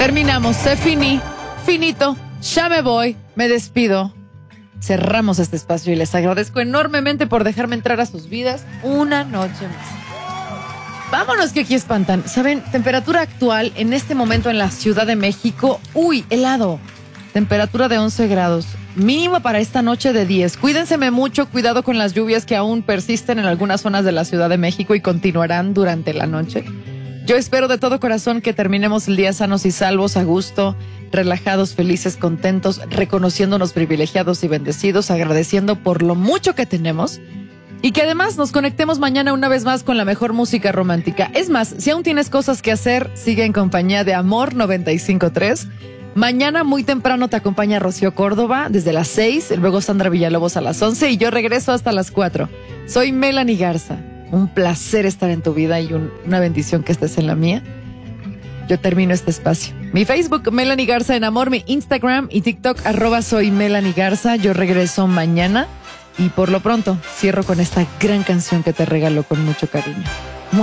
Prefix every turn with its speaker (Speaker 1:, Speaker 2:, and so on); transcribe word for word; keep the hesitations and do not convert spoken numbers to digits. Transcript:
Speaker 1: Terminamos, se finí, finito, ya me voy, me despido. Cerramos este espacio y les agradezco enormemente por dejarme entrar a sus vidas una noche más. Vámonos que aquí espantan. ¿Saben? Temperatura actual en este momento en la Ciudad de México. Uy, helado. Temperatura de once grados. Mínimo para esta noche de diez. Cuídenseme mucho, cuidado con las lluvias que aún persisten en algunas zonas de la Ciudad de México y continuarán durante la noche. Yo espero de todo corazón que terminemos el día sanos y salvos, a gusto, relajados, felices, contentos, reconociéndonos privilegiados y bendecidos, agradeciendo por lo mucho que tenemos y que además nos conectemos mañana una vez más con la mejor música romántica. Es más, si aún tienes cosas que hacer, sigue en compañía de Amor noventa y cinco punto tres. Mañana muy temprano te acompaña Rocío Córdoba desde las seis, luego Sandra Villalobos a las once y yo regreso hasta las cuatro. Soy Melanie Garza. Un placer estar en tu vida y un, una bendición que estés en la mía. Yo termino este espacio. Mi Facebook, Melanie Garza en Amor, mi Instagram y TikTok, arroba soy Melanie Garza. Yo regreso mañana y por lo pronto cierro con esta gran canción que te regalo con mucho cariño.